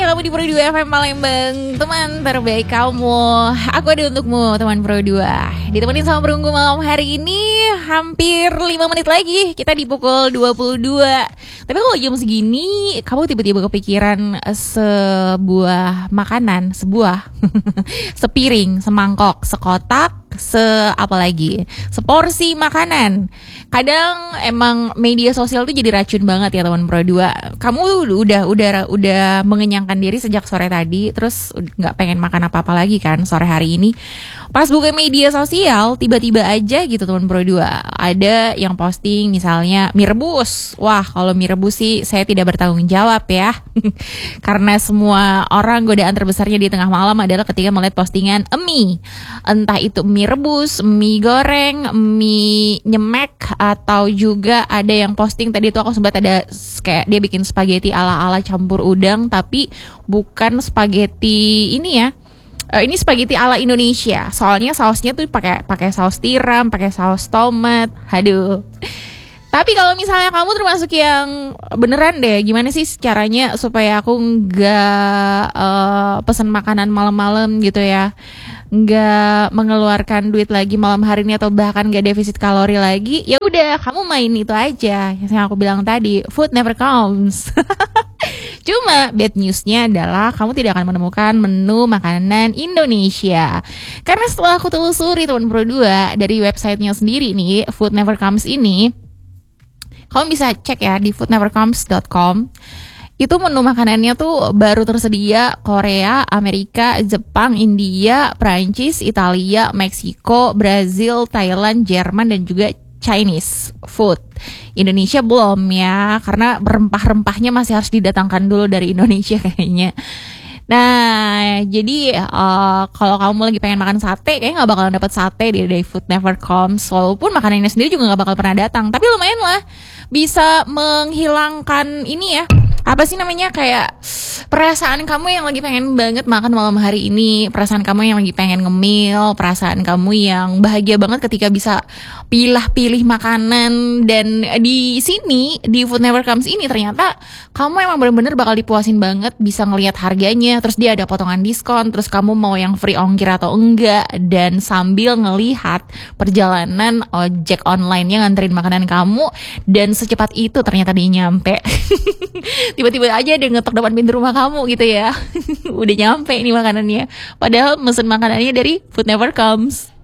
kamu di Pro 2 FM Palembang, teman terbaik kamu. Aku ada untukmu, teman Pro 2. Ditemenin sama Perunggu malam hari ini. Hampir 5 menit lagi kita di pukul 22. Tapi kalau jam segini kamu tiba-tiba kepikiran sebuah makanan, sepiring, semangkok, sekotak, apa lagi, seporsi makanan. Kadang emang media sosial tuh jadi racun banget ya teman Pro 2. Kamu udah mengenyangkan diri sejak sore tadi, terus nggak pengen makan apa-apa lagi kan sore hari ini. Pas buka media sosial, tiba-tiba aja gitu teman Pro 2 ada yang posting misalnya mie rebus. Wah, kalau mie rebus sih saya tidak bertanggung jawab ya. Karena semua orang godaan terbesarnya di tengah malam adalah ketika melihat postingan mie. Entah itu mie rebus, mie goreng, mie nyemek, atau juga ada yang posting tadi tuh aku sempat ada kayak dia bikin spaghetti ala-ala campur udang, tapi bukan spaghetti ini ya. Ini spaghetti ala Indonesia. Soalnya sausnya tuh pakai saus tiram, pakai saus tomat. Aduh. Tapi kalau misalnya kamu termasuk yang beneran deh, gimana sih caranya supaya aku nggak pesan makanan malam-malam gitu ya, nggak mengeluarkan duit lagi malam hari ini atau bahkan nggak defisit kalori lagi? Ya udah, kamu main itu aja yang aku bilang tadi, food never comes. Cuma bad newsnya adalah kamu tidak akan menemukan menu makanan Indonesia. Karena setelah aku telusuri teman Pro 2 dari websitenya sendiri nih, Food Never Comes ini, kamu bisa cek ya di foodnevercomes.com. Itu menu makanannya tuh baru tersedia Korea, Amerika, Jepang, India, Prancis, Italia, Meksiko, Brazil, Thailand, Jerman, dan juga Chinese food. Indonesia belum ya, karena rempah-rempahnya masih harus didatangkan dulu dari Indonesia kayaknya. Nah, jadi kalau kamu lagi pengen makan sate, kayaknya nggak bakalan dapat sate dari Food Never Comes. Walaupun makanannya sendiri juga nggak bakal pernah datang. Tapi lumayan lah, bisa menghilangkan ini ya. Apa sih namanya, kayak perasaan kamu yang lagi pengen banget makan malam hari ini, perasaan kamu yang lagi pengen ngemil, perasaan kamu yang bahagia banget ketika bisa pilih makanan. Dan di sini, di Food Never Comes ini ternyata kamu emang bener-bener bakal dipuasin banget, bisa ngelihat harganya, terus dia ada potongan diskon, terus kamu mau yang free ongkir atau enggak, dan sambil ngelihat perjalanan ojek online-nya nganterin makanan kamu, dan secepat itu ternyata dia nyampe. Tiba-tiba aja dia ngetok depan pintu rumah kamu gitu ya. Udah nyampe nih makanannya. Padahal mesen makanannya dari Food Never Comes.